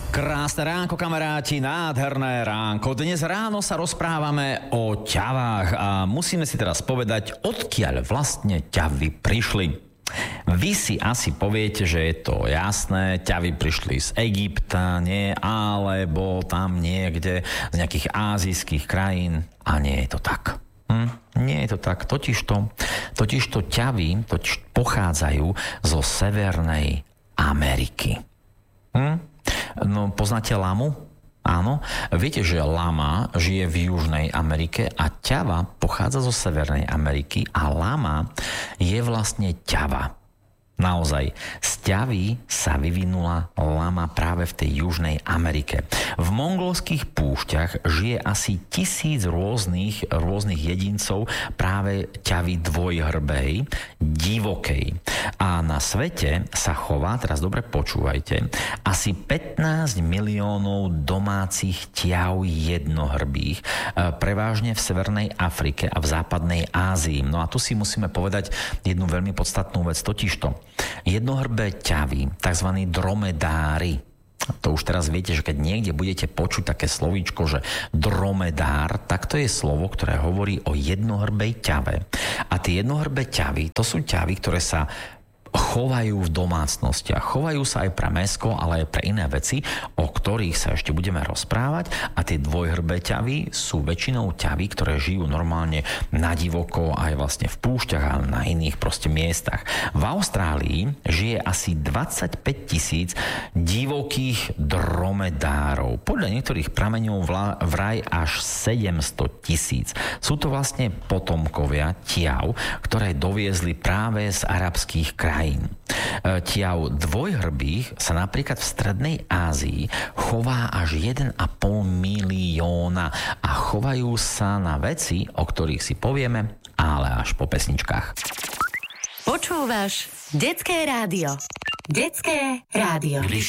Krásne ránko, kamaráti, nádherné ránko. Dnes ráno sa rozprávame o ťavách a musíme si teraz povedať, odkiaľ vlastne ťavy prišli. Vy si asi poviete, že je to jasné, ťavy prišli z Egypta, nie? Alebo tam niekde z nejakých ázijských krajín. A nie je to tak. Nie je to tak. Totižto ťavy pochádzajú zo Severnej Ameriky. No, poznáte lamu? Áno. Viete, že lama žije v Južnej Amerike a ťava pochádza zo Severnej Ameriky a lama je vlastne ťava. Naozaj, z ťavy sa vyvinula lama práve v tej Južnej Amerike. V mongolských púšťach žije asi 1000 rôznych jedincov práve ťavy dvojhrbej, divokej. A na svete sa chová, teraz dobre počúvajte, asi 15 miliónov domácich ťav jednohrbých, prevážne v Severnej Afrike a v západnej Ázii. No a tu si musíme povedať jednu veľmi podstatnú vec, totižto jednohrbé ťavy, tzv. Dromedári. To už teraz viete, že keď niekde budete počuť také slovíčko, že dromedár, tak to je slovo, ktoré hovorí o jednohrbej ťave. A tie jednohrbé ťavy, to sú ťavy, ktoré sa chovajú v domácnostiach. Chovajú sa aj pre mäsko, ale aj pre iné veci, o ktorých sa ešte budeme rozprávať. A tie dvojhrbé ťavy sú väčšinou ťavy, ktoré žijú normálne na divoko aj vlastne v púšťach a na iných proste miestach. V Austrálii žije asi 25 000 divokých dromedárov. Podľa niektorých prameňov vraj až 700 000. Sú to vlastne potomkovia ťav, ktoré doviezli práve z arabských krajín. Ťav dvojhrbých sa napríklad v Strednej Ázii chová až 1,5 milióna a chovajú sa na veci, o ktorých si povieme, ale až po pesničkách. Počúvaš Detské rádio. Detské rádio. Když